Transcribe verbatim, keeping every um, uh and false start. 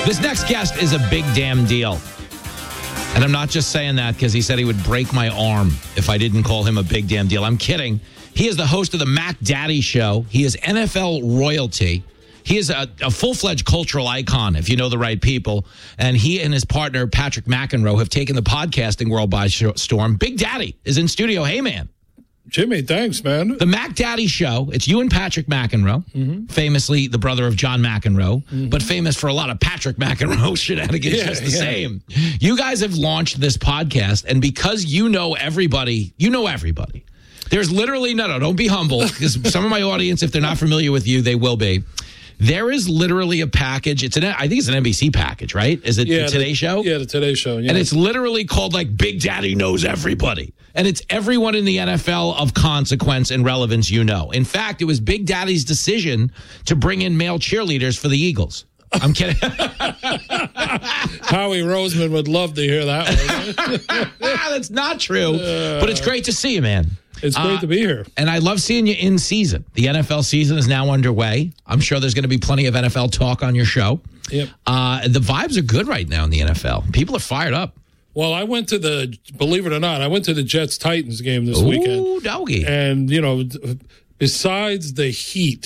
This next guest is a big damn deal. And I'm not just saying that because he said he would break my arm if I didn't call him a big damn deal. I'm kidding. He is the host of the Mac Daddy Show. He is N F L royalty. He is a, a full-fledged cultural icon, if you know the right people. And he and his partner, Patrick McEnroe, have taken the podcasting world by storm. Big Daddy is in studio. Hey, man. Jimmy, thanks, man. The Mac Daddy Show. It's you and Patrick McEnroe, mm-hmm. famously the brother of John McEnroe, mm-hmm. but famous for a lot of Patrick McEnroe shenanigans, yeah, just the yeah. same. You guys have launched this podcast, and because you know everybody, you know everybody. There's literally, no, no, don't be humble, because some of my audience, if they're not familiar with you, they will be. There is literally a package. It's an, I think it's an N B C package, right? Is it yeah, the Today the, Show? Yeah, the Today Show. Yeah. And it's literally called like Big Daddy Knows Everybody. And it's everyone in the N F L of consequence and relevance you know. In fact, it was Big Daddy's decision to bring in male cheerleaders for the Eagles. I'm kidding. Howie Roseman would love to hear that one. That's not true. Uh, but it's great to see you, man. It's great uh, to be here. And I love seeing you in season. The N F L season is now underway. I'm sure there's going to be plenty of N F L talk on your show. Yep. Uh, the vibes are good right now in the N F L. People are fired up. Well, I went to the, believe it or not, I went to the Jets-Titans game this Ooh, weekend. doggy. And, you know, besides the heat